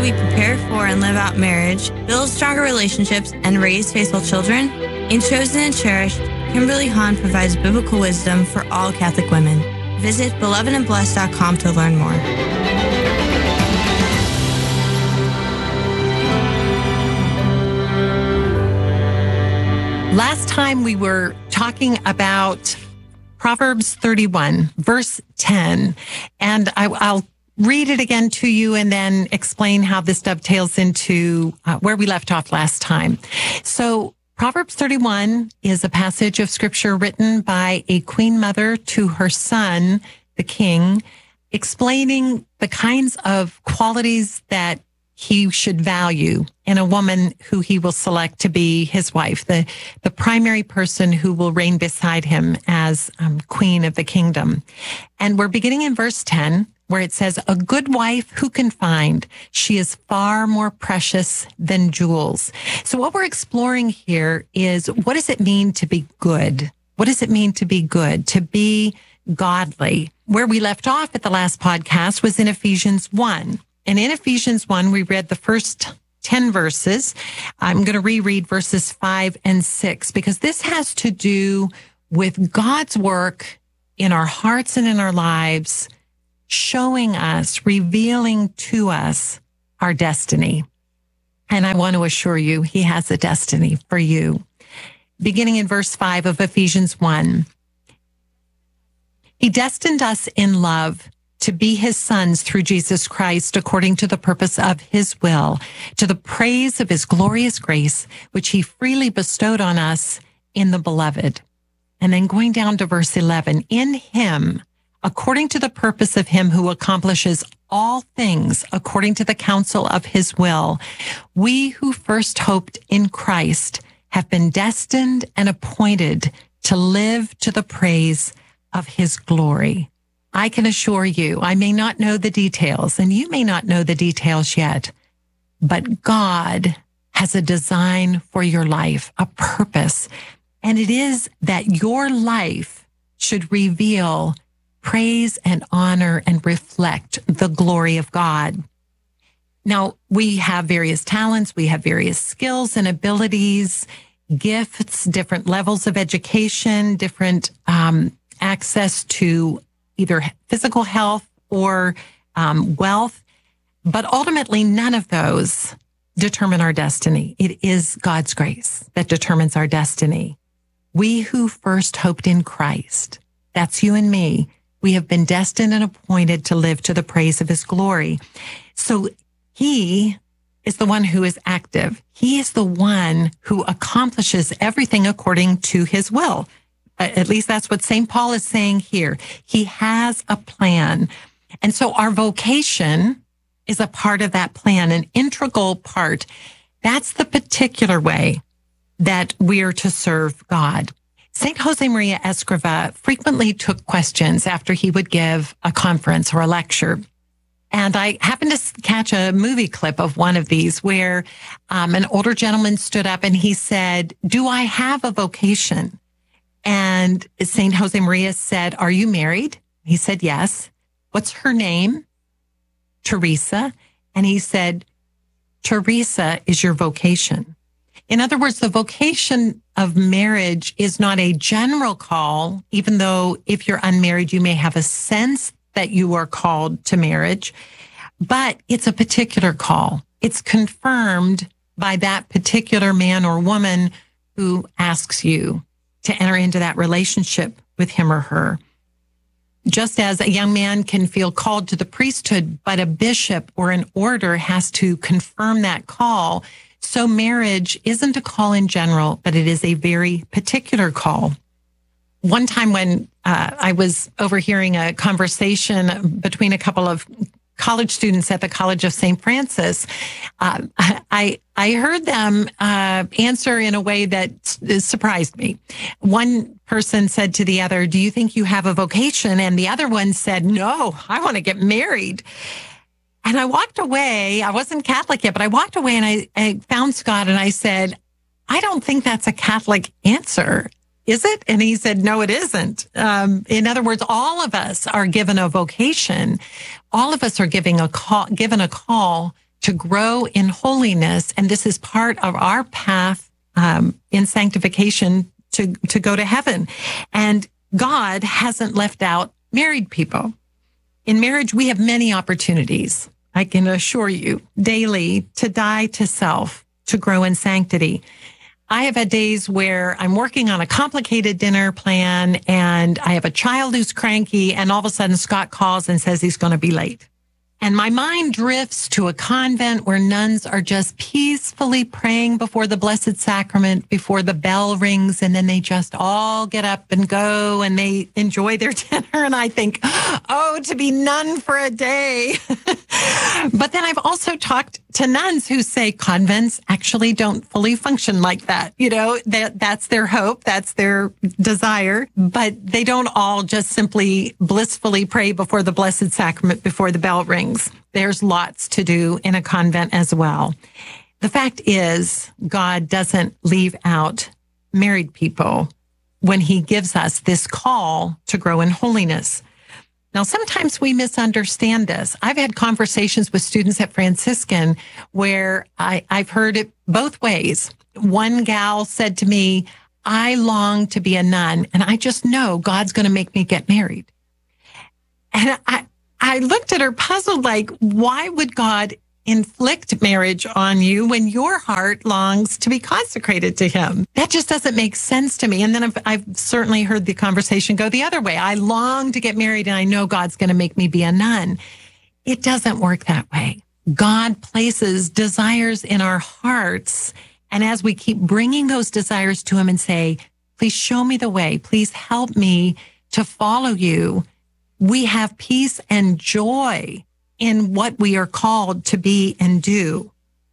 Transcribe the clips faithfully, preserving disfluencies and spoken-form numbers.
we prepare for and live out marriage, build stronger relationships, and raise faithful children? In Chosen and Cherished, Kimberly Hahn provides biblical wisdom for all Catholic women. Visit beloved and blessed dot com to learn more. Last time we were talking about Proverbs thirty-one, verse ten, and I, I'll read it again to you and then explain how this dovetails into uh, where we left off last time. So Proverbs thirty-one is a passage of scripture written by a queen mother to her son, the king, explaining the kinds of qualities that he should value in a woman who he will select to be his wife, the, the primary person who will reign beside him as um, queen of the kingdom. And we're beginning in verse ten, where it says, "A good wife who can find? She is far more precious than jewels." So what we're exploring here is, what does it mean to be good? What does it mean to be good, to be godly? Where we left off at the last podcast was in Ephesians one. And in Ephesians one, we read the first ten verses. I'm going to reread verses five and six, because this has to do with God's work in our hearts and in our lives, showing us, revealing to us our destiny. And I want to assure you, he has a destiny for you. Beginning in verse five of Ephesians one. "He destined us in love to be his sons through Jesus Christ, according to the purpose of his will, to the praise of his glorious grace, which he freely bestowed on us in the beloved." And then going down to verse eleven, "In him, according to the purpose of him who accomplishes all things according to the counsel of his will, we who first hoped in Christ have been destined and appointed to live to the praise of his glory." I can assure you, I may not know the details, and you may not know the details yet, but God has a design for your life, a purpose, and it is that your life should reveal praise and honor and reflect the glory of God. Now, we have various talents, we have various skills and abilities, gifts, different levels of education, different um, access to either physical health or um, wealth, but ultimately none of those determine our destiny. It is God's grace that determines our destiny. We who first hoped in Christ, that's you and me, we have been destined and appointed to live to the praise of his glory. So he is the one who is active. He is the one who accomplishes everything according to his will. At least that's what Saint Paul is saying here. He has a plan. And so our vocation is a part of that plan, an integral part. That's the particular way that we are to serve God. Saint Josemaria Escriva frequently took questions after he would give a conference or a lecture. And I happened to catch a movie clip of one of these where um, an older gentleman stood up and he said, "Do I have a vocation?" And Saint Josemaria said, "Are you married?" He said, "Yes." "What's her name?" "Teresa." And he said, "Teresa is your vocation." In other words, the vocation of marriage is not a general call, even though if you're unmarried, you may have a sense that you are called to marriage, but it's a particular call. It's confirmed by that particular man or woman who asks you to enter into that relationship with him or her. Just as a young man can feel called to the priesthood, but a bishop or an order has to confirm that call, so marriage isn't a call in general, but it is a very particular call. One time when uh, I was overhearing a conversation between a couple of college students at the College of Saint Francis, uh, I I heard them uh, answer in a way that surprised me. One person said to the other, "Do you think you have a vocation?" And the other one said, "No, I want to get married." And I walked away. I wasn't Catholic yet, but I walked away and I, I found Scott and I said, "I don't think that's a Catholic answer. Is it?" And he said, "No, it isn't." Um, in other words, all of us are given a vocation. All of us are giving a call, given a call to grow in holiness. And this is part of our path um, in sanctification to, to go to heaven. And God hasn't left out married people. In marriage, we have many opportunities, I can assure you, daily to die to self, to grow in sanctity. I have had days where I'm working on a complicated dinner plan and I have a child who's cranky, and all of a sudden Scott calls and says he's going to be late. And my mind drifts to a convent where nuns are just peacefully praying before the Blessed Sacrament, before the bell rings, and then they just all get up and go and they enjoy their dinner. And I think, oh, to be nun for a day. But then I've also talked to nuns who say convents actually don't fully function like that. You know, that that's their hope, that's their desire, but they don't all just simply blissfully pray before the Blessed Sacrament before the bell rings. There's lots to do in a convent as well. The fact is, God doesn't leave out married people when he gives us this call to grow in holiness. Now, sometimes we misunderstand this. I've had conversations with students at Franciscan where I, I've heard it both ways. One gal said to me, I long to be a nun, and I just know God's going to make me get married. And I, I looked at her puzzled, like, why would God inflict marriage on you when your heart longs to be consecrated to him? That just doesn't make sense to me. And then I've, I've certainly heard the conversation go the other way. I long to get married and I know God's going to make me be a nun. It doesn't work that way. God places desires in our hearts. And as we keep bringing those desires to him and say, please show me the way, please help me to follow you, we have peace and joy in what we are called to be and do.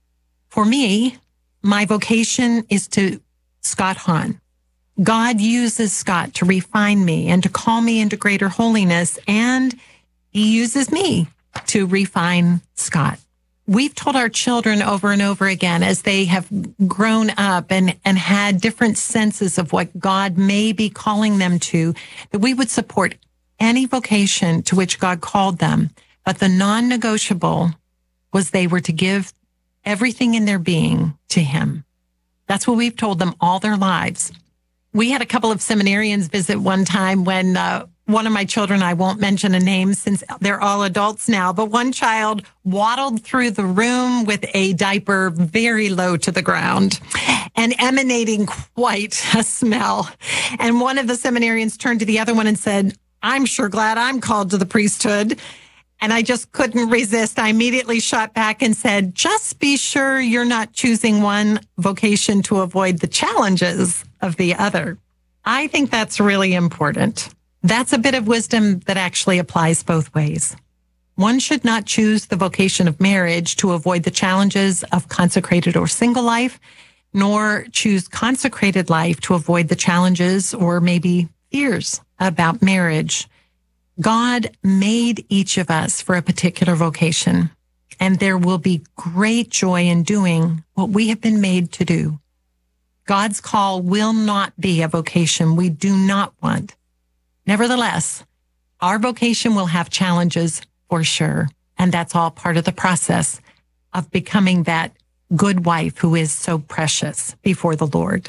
For me, my vocation is to Scott Hahn. God uses Scott to refine me and to call me into greater holiness, and he uses me to refine Scott. We've told our children over and over again as they have grown up and, and had different senses of what God may be calling them to, that we would support any vocation to which God called them. But the non-negotiable was they were to give everything in their being to him. That's what we've told them all their lives. We had a couple of seminarians visit one time when uh, one of my children, I won't mention a name since they're all adults now, but one child waddled through the room with a diaper very low to the ground and emanating quite a smell. And one of the seminarians turned to the other one and said, I'm sure glad I'm called to the priesthood. And I just couldn't resist. I immediately shot back and said, just be sure you're not choosing one vocation to avoid the challenges of the other. I think that's really important. That's a bit of wisdom that actually applies both ways. One should not choose the vocation of marriage to avoid the challenges of consecrated or single life, nor choose consecrated life to avoid the challenges or maybe fears about marriage. God made each of us for a particular vocation, and there will be great joy in doing what we have been made to do. God's call will not be a vocation we do not want. Nevertheless, our vocation will have challenges for sure, and that's all part of the process of becoming that good wife who is so precious before the Lord.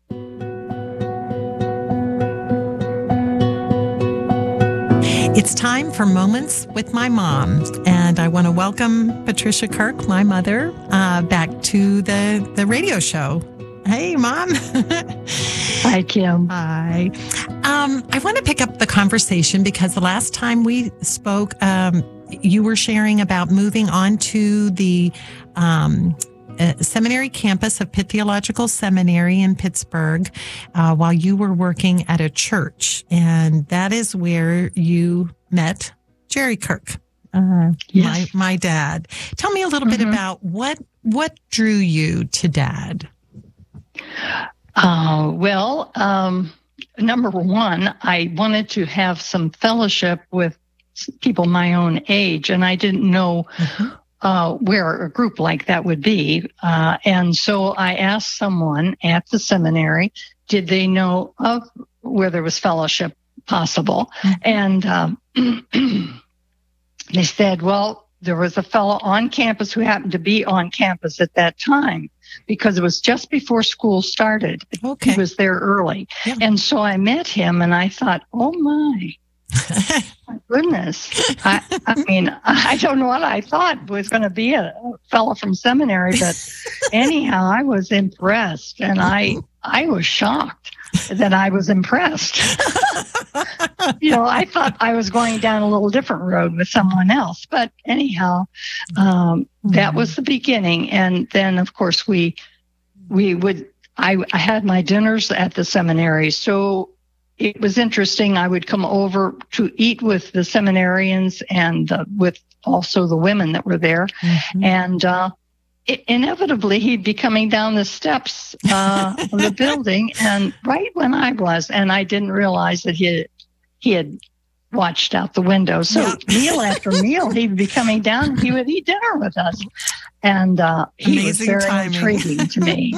It's time for Moments with my mom, and I want to welcome Patricia Kirk, my mother, uh, back to the, the radio show. Hey, Mom. Hi, Kim. Hi. Um, I want to pick up the conversation because the last time we spoke, um, you were sharing about moving on to the um, uh, seminary campus of Pitt Theological Seminary in Pittsburgh uh, while you were working at a church. And that is where you met Jerry Kirk, uh, yes. my, my dad. Tell me a little mm-hmm. bit about what what drew you to Dad. Uh, well, um, number one, I wanted to have some fellowship with people my own age, and I didn't know mm-hmm. uh, where a group like that would be. Uh, and so I asked someone at the seminary, did they know of where there was fellowship possible? Mm-hmm. And um, they said, well, there was a fellow on campus who happened to be on campus at that time because it was just before school started. Okay. He was there early. Yeah. And so I met him and I thought, oh my, my goodness. I, I mean, I don't know what I thought was going to be a, a fellow from seminary, but anyhow, I was impressed and I, I was shocked that I was impressed. You know, I thought I was going down a little different road with someone else. But anyhow, um, that was the beginning. And then, of course, we we would, I, I had my dinners at the seminary. So it was interesting. I would come over to eat with the seminarians and uh, with also the women that were there. Mm-hmm. And uh, it, inevitably, he'd be coming down the steps uh, of the building. And right when I was, and I didn't realize that he had, he had watched out the window. So yeah. meal after meal, he would be coming down. He would eat dinner with us. And uh, he Amazing was very timing. intriguing to me.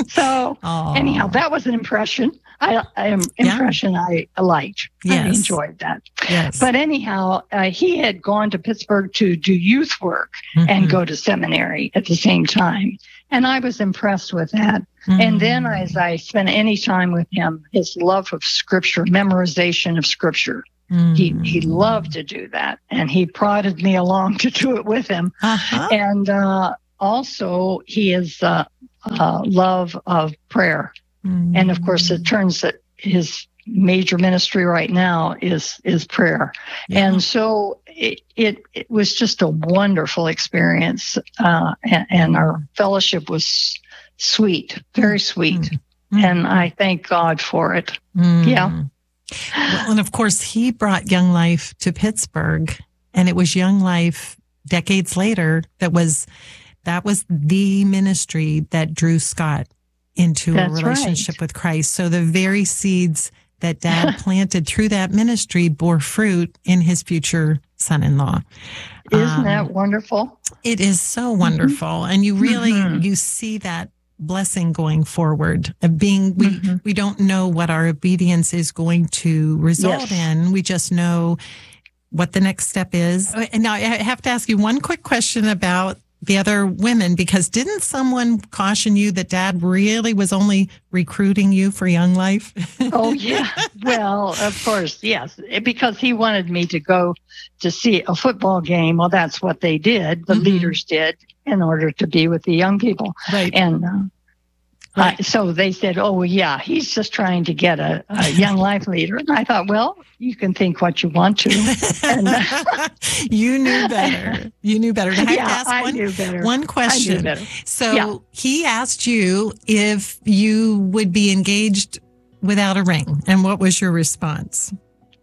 So Aww. anyhow, that was an impression. I, I impression yeah. I liked. Yes. I enjoyed that. Yes. But anyhow, uh, he had gone to Pittsburgh to do youth work mm-hmm. and go to seminary at the same time. And I was impressed with that. Mm-hmm. And then as I spent any time with him, his love of scripture, memorization of scripture, mm-hmm. he, he loved to do that. And he prodded me along to do it with him. Uh-huh. And uh, also he is uh, uh, love of prayer. Mm-hmm. And of course, it turns that his major ministry right now is is prayer. Yeah. And so it, it it was just a wonderful experience, uh, and, and our fellowship was sweet, very sweet, mm-hmm. and I thank God for it. Mm-hmm. Yeah. Well, and of course, he brought Young Life to Pittsburgh, and it was Young Life decades later that was that was the ministry that drew Scott into That's a relationship right. with Christ. So the very seeds that Dad planted through that ministry bore fruit in his future son-in-law. Isn't um, that wonderful? It is so wonderful. Mm-hmm. And you really, mm-hmm. you see that blessing going forward of being, we, mm-hmm. we don't know what our obedience is going to result yes. in. We just know what the next step is. And now I have to ask you one quick question about the other women, because didn't someone caution you that Dad really was only recruiting you for Young Life? Oh, yeah. Well, of course, yes. Because he wanted me to go to see a football game. Well, that's what they did. The mm-hmm. leaders did in order to be with the young people. Right. And uh, right. I, so they said, oh, yeah, he's just trying to get a, a Young Life leader. And I thought, well, you can think what you want to. And, uh, you knew better. You knew better. I have yeah, to ask I one, knew better. one question. I knew better. So yeah. he asked you if you would be engaged without a ring. And what was your response?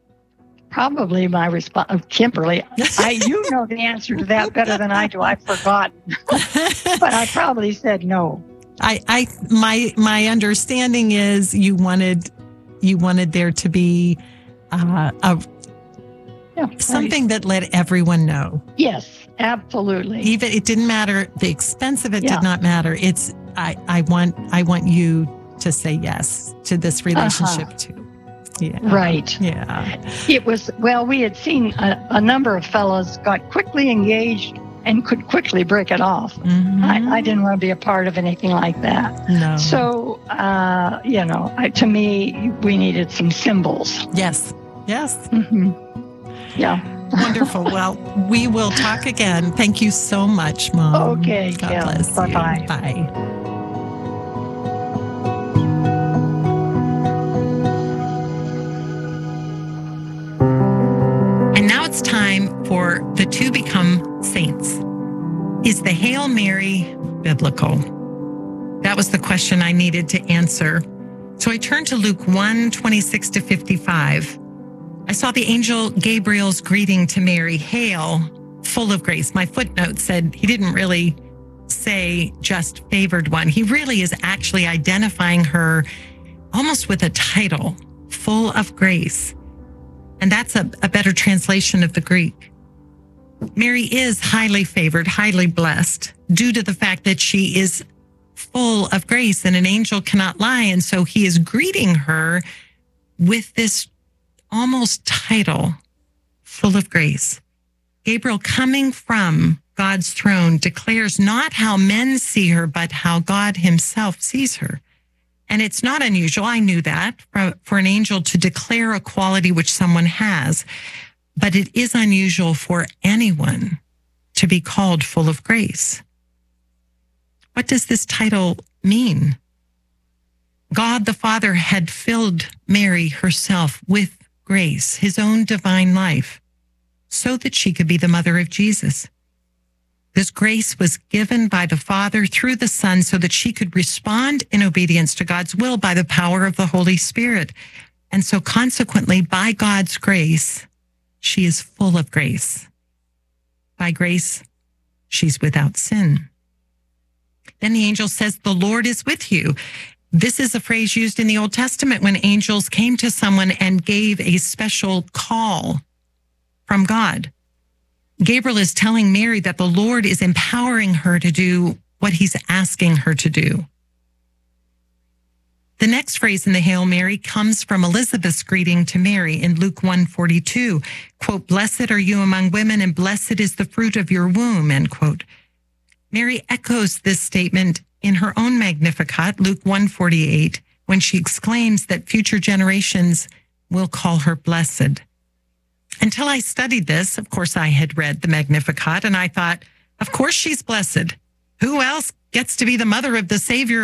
Probably my response, Kimberly. I, you know the answer to that better than I do. I've forgotten. But I probably said no. I, I, my, my understanding is you wanted, you wanted there to be uh, a yeah, something right. that let everyone know. Yes, absolutely. Even it didn't matter. The expense of it yeah. did not matter. It's I, I want, I want you to say yes to this relationship uh-huh. too. Yeah. Right. Yeah. It was, well, we had seen a, a number of fellows got quickly engaged and could quickly break it off. Mm-hmm. I, I didn't want to be a part of anything like that. No. So, uh, you know, I, to me, we needed some symbols. Yes. Yes. Mm-hmm. Yeah. Wonderful. Well, we will talk again. Thank you so much, Mom. Okay. God yeah. bless Bye-bye. you. Bye. It's time for the To Become Saints. Is the Hail Mary biblical? That was the question I needed to answer. So I turned to Luke one, twenty-six to fifty-five. I saw the angel Gabriel's greeting to Mary, Hail, full of grace. My footnote said he didn't really say just favored one. He really is actually identifying her almost with a title, full of grace. And that's a, a better translation of the Greek. Mary is highly favored, highly blessed, due to the fact that she is full of grace and an angel cannot lie. And so he is greeting her with this almost title, full of grace. Gabriel, coming from God's throne, declares not how men see her, but how God himself sees her. And it's not unusual, I knew that, for, for an angel to declare a quality which someone has, but it is unusual for anyone to be called full of grace. What does this title mean? God the Father had filled Mary herself with grace, his own divine life, so that she could be the mother of Jesus. This grace was given by the Father through the Son so that she could respond in obedience to God's will by the power of the Holy Spirit. And so consequently, by God's grace, she is full of grace. By grace, she's without sin. Then the angel says, the Lord is with you. This is a phrase used in the Old Testament when angels came to someone and gave a special call from God. Gabriel is telling Mary that the Lord is empowering her to do what he's asking her to do. The next phrase in the Hail Mary comes from Elizabeth's greeting to Mary in Luke one forty-two. Quote, blessed are you among women, and blessed is the fruit of your womb, end quote. Mary echoes this statement in her own Magnificat, Luke one forty-eight, when she exclaims that future generations will call her blessed. Until I studied this, of course, I had read the Magnificat, and I thought, of course she's blessed. Who else gets to be the mother of the Savior